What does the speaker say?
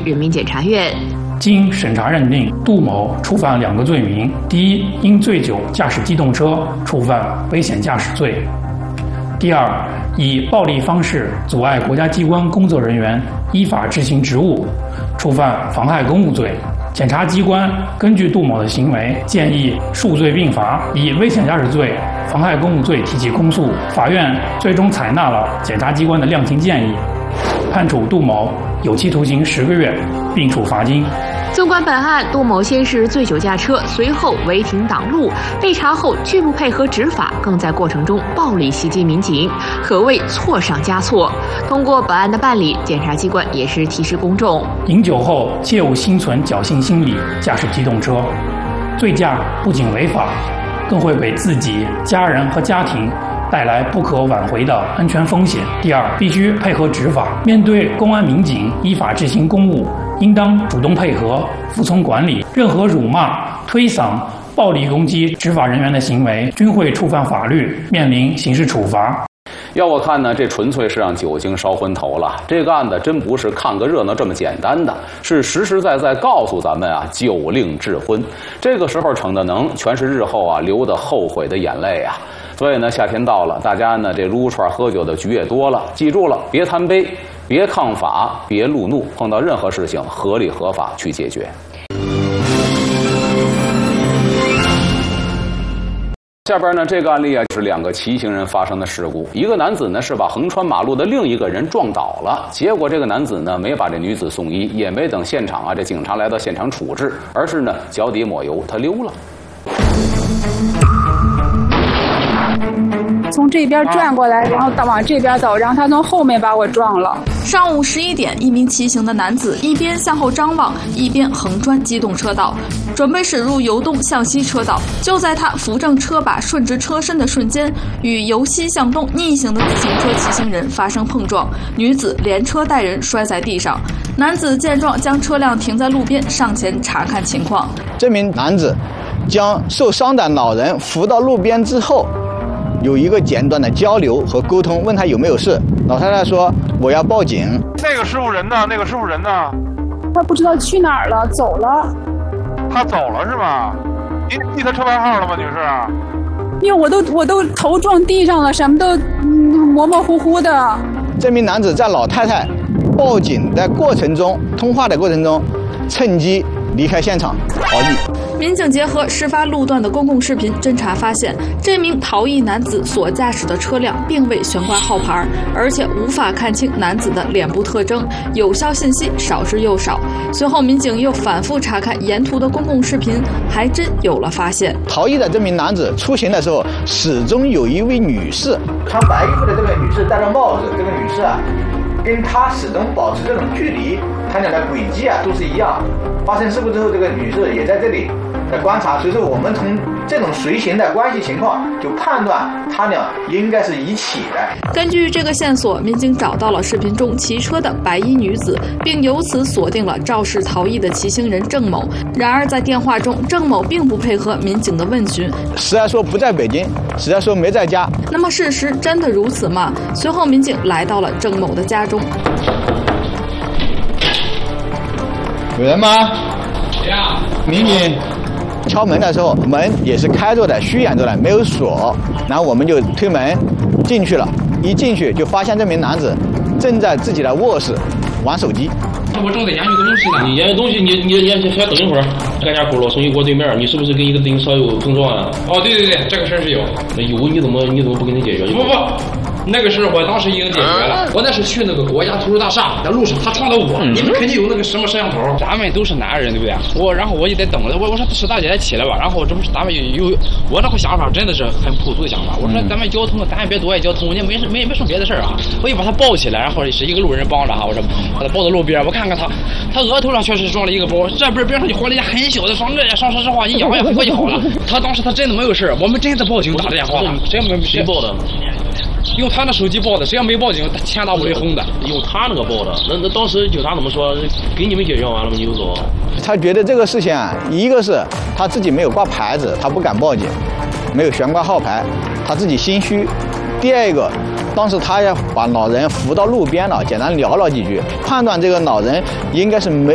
人民检察院。 经审查认定，杜某触犯2个罪名：第一，因醉酒驾驶机动车触犯危险驾驶罪；第二，以暴力方式阻碍国家机关工作人员依法执行职务，触犯妨害公务罪。检察机关根据杜某的行为，建议数罪并罚，以危险驾驶罪、妨害公务罪提起公诉。法院最终采纳了检察机关的量刑建议，判处杜某有期徒刑10个月，并处罚金。 纵观本案，杜某先是醉酒驾车，随后违停挡路，被查后拒不配合执法，更在过程中暴力袭击民警，可谓错上加错。通过本案的办理，检察机关也是提示公众： 饮酒后切勿心存侥幸心理驾驶机动车，醉驾不仅违法，更会给自己、家人和家庭带来不可挽回的安全风险。第二，必须配合执法，面对公安民警依法执行公务，应当主动配合，服从管理。任何辱骂、推搡、暴力攻击执法人员的行为，均会触犯法律，面临刑事处罚。 要我看呢，这纯粹是让酒精烧昏头了。这个案子真不是看个热闹这么简单的，是实实在在告诉咱们啊，酒令智昏。这个时候逞的能，全是日后啊流的后悔的眼泪啊。所以呢，夏天到了，大家呢这撸串喝酒的局也多了，记住了，别贪杯，别抗法，别路怒，碰到任何事情合理合法去解决。下边呢，这个案例啊是2个骑行人发生的事故。一个男子呢是把横穿马路的另一个人撞倒了，结果这个男子呢没把这女子送医，也没等现场啊这警察来到现场处置，而是呢脚底抹油，他溜了。 从这边转过来，然后往这边走，然后他从后面把我撞了。 上午11点，一名骑行的男子一边向后张望，一边横穿机动车道，准备驶入由东向西车道。就在他扶正车把顺直车身的瞬间，与由西向东逆行的自行车骑行人发生碰撞，女子连车带人摔在地上。男子见状，将车辆停在路边，上前查看情况。 这名男子将受伤的老人扶到路边之后，有一个简短的交流和沟通，问他有没有事。老太太说：“我要报警。” 那个师傅人呢？那个师傅人呢？ 他不知道去哪儿了，走了。 他走了是吧？您记他车牌号了吗，女士？ 因为我都头撞地上了，什么都模模糊糊的。 这名男子在老太太报警的过程中，通话的过程中，趁机离开现场逃逸。 民警结合事发路段的公共视频侦查发现，这名逃逸男子所驾驶的车辆并未悬挂号牌，而且无法看清男子的脸部特征，有效信息少之又少。随后民警又反复查看沿途的公共视频，还真有了发现。 逃逸的这名男子出行的时候，始终有一位女士，穿白衣服的这个女士戴着帽子，这个女士啊，跟他始终保持这种距离，他俩的轨迹啊都是一样。发生事故之后，这个女士也在这里在观察，所以说我们从这种随行的关系情况就判断他俩应该是一起的。 根据这个线索，民警找到了视频中骑车的白衣女子，并由此锁定了肇事逃逸的骑行人郑某。然而在电话中，郑某并不配合民警的问询， 实在说不在北京，实在说没在家。 那么事实真的如此吗？随后民警来到了郑某的家中。 有人吗？ 呀， 民警敲门的时候，门也是开着的，虚掩着的，没有锁。然后我们就推门进去了，一进去就发现这名男子正在自己的卧室玩手机。 我正在研究东西呢。你研究东西，你先等一会儿。干家苦了，从一锅对面，你是不是跟一个人稍有碰撞啊？ 哦，对，这个事是有。 那有你怎么不给他解决？ 不。那个事我当时已经解决了，我那是去那个国家图书大厦的路上，他撞到我，你们肯定有那个什么摄像头。 咱们都是男人，对不对？然后我就得等着，我说是大姐起来吧，然后这不是咱们有我这个想法真的是很朴素的想法。我说咱们交通，咱也别阻碍交通，也没什么别的事啊。我就把他抱起来，然后是一个路人帮着哈，我说把他抱到路边，我看看他额头上确实装了一个包，这边边上就活了一个很小的伤，这伤说实话一咬过就好了。他当时他真的没有事，我们真的报警打电话了，谁报的？用他那手机报的，谁要没报警，天打五雷轰的。 用他那个报的，那当时警察怎么说？给你们解决完了吗？你就走。 他觉得这个事情啊，一个是他自己没有挂牌子，他不敢报警，没有悬挂号牌，他自己心虚。第二个，当时他要把老人扶到路边了，简单聊了几句，判断这个老人应该是没